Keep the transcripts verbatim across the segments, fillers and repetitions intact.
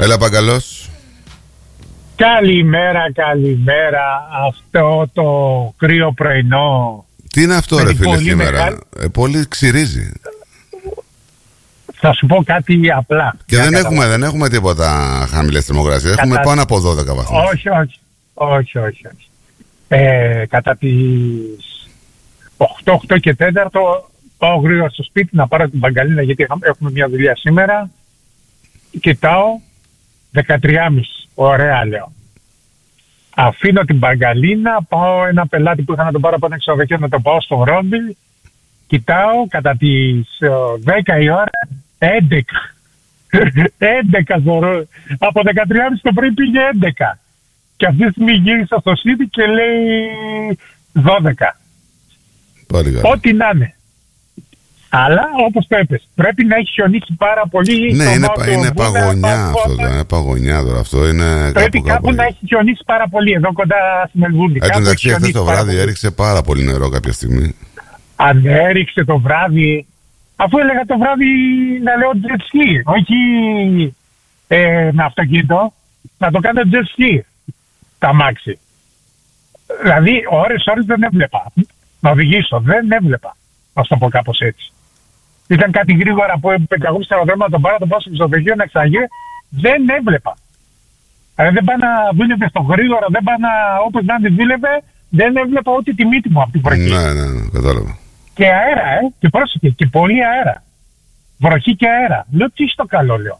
Έλα Παγκαλός. Καλημέρα, καλημέρα. Αυτό το κρύο πρωινό. Τι είναι αυτό ρε φίλε σήμερα? Μεγάλη... Ε, πολύ ξυρίζει. Θα σου πω κάτι απλά. Και δεν έχουμε, δεν έχουμε τίποτα χαμηλές θερμοκρασίες. Κατά... Έχουμε πάνω από δώδεκα βαθμούς. Όχι, όχι. Όχι, όχι, όχι. Ε, κατά τις οκτώ, οκτώ και τέσσερα πάω γρήγορα στο σπίτι να πάρω την μπαγκαλίνα, γιατί έχουμε μια δουλειά σήμερα. Κοιτάω δεκατρία και μισή. Ωραία, λέω. Αφήνω την μπαγκαλίνα, πάω ένα πελάτη που είχα να τον πάρω από ένα ξενοδοχείο να τον πάω στο Ρόμπιλ. Κοιτάω κατά τις δέκα η ώρα, έντεκα. έντεκα ζωρό. Από δεκατρία και μισή το πρωί πήγε έντεκα. Και αυτή τη στιγμή γύρισα στο σπίτι και λέει δώδεκα. Ό,τι να είναι. Αλλά όπως το είπες, πρέπει να έχει χιονίσει πάρα πολύ. Ναι, είναι, πα, είναι παγωνιά αυτό. Είναι παγωνιά τώρα αυτό. Είναι πρέπει κάπου, κάπου, κάπου να έχει χιονίσει πάρα πολύ εδώ κοντά στην Μελβούρνη. Εν τω μεταξύ, χθες το βράδυ πολύ. Έριξε πάρα πολύ νερό κάποια στιγμή. Αν έριξε το βράδυ, αφού έλεγα το βράδυ να λέω jet ski, όχι ε, με αυτοκίνητο, να το κάνω jet ski, τα μάξι. Δηλαδή, ώρες ώρες δεν έβλεπα. Να οδηγήσω, δεν έβλεπα. Να το πω κάπως έτσι. Ήταν κάτι γρήγορα που έπρεπε εγώ στο αεροδρόμιο να τον πάρω, να τον πάω στο ξενοδοχείο να εξαγεί. Δεν έβλεπα. Δηλαδή δεν πάει να δούλευε στο γρήγορο, δεν πάει να όπως να την δούλευε, δεν έβλεπα ούτε τη μύτη μου από την βροχή. Ναι, ναι, ναι, κατάλαβα. Και αέρα, ε, και πρόσεχε, και πολύ αέρα. Βροχή και αέρα. Λέω τι στο καλό, λέω.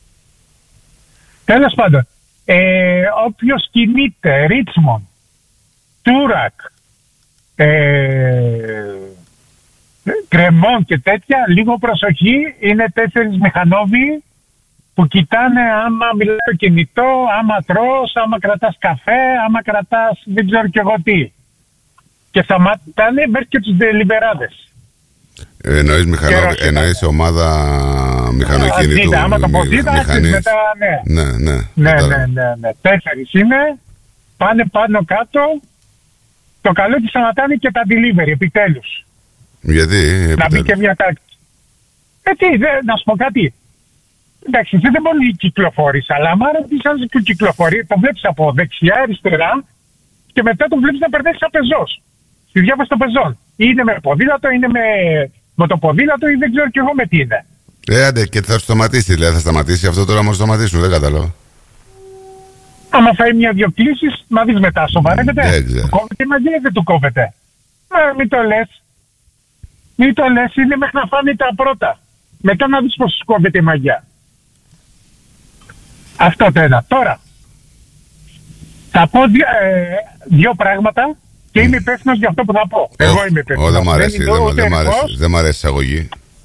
Τέλος πάντων, ε, όποιος κινείται, Ρίτσμον, Τούρακ, ε, Κρεμόν και τέτοια, λίγο προσοχή, είναι τέσσερις μηχανόβοι που κοιτάνε άμα μιλάει το κινητό, άμα τρως, άμα κρατάς καφέ, άμα κρατάς δεν ξέρω κι εγώ τι. Και σταματάνε μέχρι και τους ντελιβεράδες. Ε, εννοείς, μηχανο... εννοείς ομάδα μηχανοκίνητου. Άμα το ποδίδα, μετά ναι. Ναι, ναι, ναι, ναι, ναι, ναι. Τέσσερις είναι, πάνε πάνω κάτω. Το καλό ότι σταματάνε και τα delivery, επιτέλους. Γιατί, επιτέλους. Να μπει και μια τάξη. Ε, τι, δε, να σου πω κάτι. Εντάξει, εσύ δεν μπορεί να κυκλοφορείς, αλλά άμα ρωτήσεις που κυκλοφορεί, το βλέπεις από δεξιά, αριστερά και μετά το βλέπεις να περνάει σαν πεζός. Στη διάβαση των πεζών. Είναι με ποδήλατο, είναι με μοτοποδήλατο ή δεν ξέρω κι εγώ με τι είναι. Ε, άντε, και θα σταματήσει, δηλαδή θα σταματήσει αυτό τώρα, όμως σταματήσουν, δεν κατάλαβα. Άμα φάει μια-δυο κλήσεις, να δεις μετά, σοβαρεύεται. Του κόβεται η μαγεία ή δεν του κόβεται. Ε, μην το λες. Μην το λες, είναι μέχρι να φάνε τα πρώτα. Μετά να δεις πως κόβεται η μαγεία. Αυτό το ένα. Τώρα, θα πω δυο, ε, δύο πράγματα και είμαι υπεύθυνος για αυτό που θα πω. Oh, Εγώ είμαι υπεύθυνος. Oh, δεν μ' αρέσει, δεν, δεν, δεν, αρέσει, δεν μ' αρέσει εισαγωγή.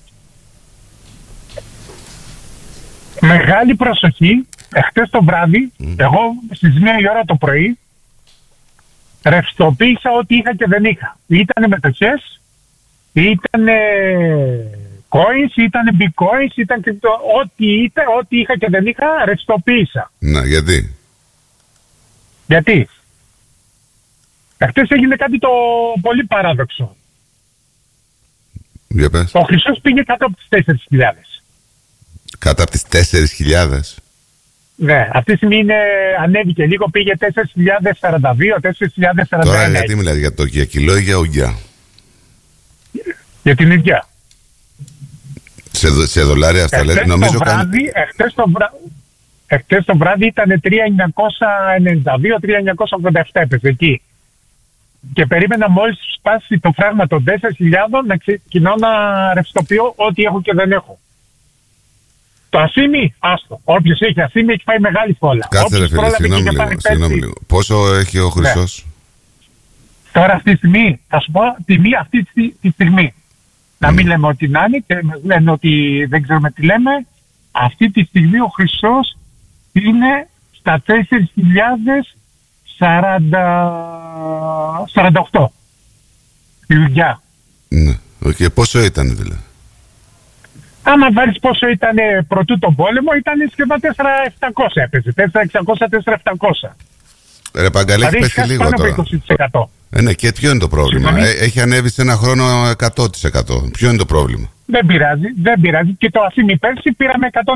Μεγάλη προσοχή. Εχθές το βράδυ, mm. εγώ στις μία η ώρα το πρωί, ρευστοποίησα ό,τι είχα και δεν είχα. Ήτανε μετοχές, ήτανε coins, ήτανε bitcoins, ήταν και το, ό,τι, είτε, ό,τι είχα και δεν είχα, ρευστοποίησα. Να, γιατί? Γιατί? Εχθές έγινε κάτι το πολύ παράδοξο. Για πες. Ο χρυσός πήγε κάτω από τις τέσσερις χιλιάδες. Κάτω από τις τέσσερις χιλιάδες. Ναι, αυτή τη στιγμή είναι, ανέβηκε λίγο, πήγε τέσσερις χιλιάδες σαράντα δύο, τέσσερις χιλιάδες σαράντα ένα. Τώρα γιατί μιλάς, για το για κιλό ή για ουγγιά? Για την ίδια. Σε, σε δολάρια στα λέτε, νομίζω βράδυ, καν... Εχθές το, βρά... εχθές το βράδυ ήταν τρία χιλιάδες εννιακόσια ενενήντα δύο, τρία χιλιάδες εννιακόσια ογδόντα επτά έπαιζε εκεί. Και περίμενα μόλις σπάσει το φράγμα των τέσσερις χιλιάδες να ξεκινάω να ρευστοποιώ ό,τι έχω και δεν έχω. Το ασίμι, άστο. Όποιος έχει ασίμι έχει πάει μεγάλη φόλα. Κάτσε ρε φίλε, συγγνώμη λίγο, συγγνώμη λίγο. Πόσο έχει ο χρυσός? Ναι. Τώρα αυτή τη στιγμή, θα σου πω τιμή αυτή τη, τη στιγμή. Mm. Να μην λέμε ότι να είναι και λένε ότι δεν ξέρουμε τι λέμε. Αυτή τη στιγμή ο χρυσός είναι στα τέσσερις χιλιάδες σαράντα οκτώ. Η δουλειά. Ναι. Okay. Πόσο ήταν δηλαδή? Άμα βάλεις πόσο ήταν πρωτού τον πόλεμο, ήταν σχεδόν τέσσερα χιλιάδες επτακόσια έπαιζε. τέσσερα χιλιάδες εξακόσια, τέσσερα χιλιάδες επτακόσια. Ρε Παγκαλή, έχει πέσει λίγο τώρα. είκοσι τοις εκατό. Ε, ναι, και ποιο είναι το πρόβλημα? Ε, έχει ανέβει σε ένα χρόνο εκατό τοις εκατό. Ποιο είναι το πρόβλημα? Δεν πειράζει, δεν πειράζει. Και το ασίμι πέρσι πήραμε εκατό